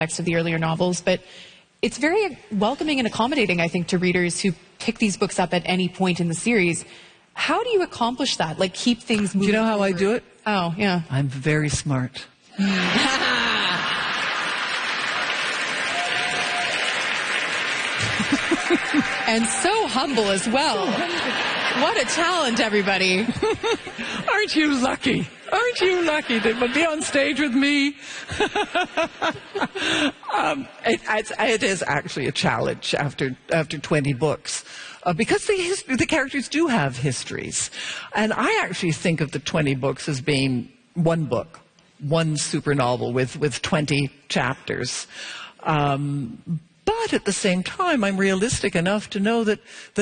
of the earlier novels, but it's very welcoming and accommodating, I think, to readers who pick these books up at any point in the series. How do you accomplish that? Like, keep things moving? Do you know how forward? I do it? Oh, yeah. I'm very smart. And so humble as well. What a talent, everybody. Aren't you lucky? Aren't you lucky to be on stage with me? It is actually a challenge after 20 books. Because the characters do have histories. And I actually think of the 20 books as being one book, one super novel with 20 chapters. But at the same time, I'm realistic enough to know that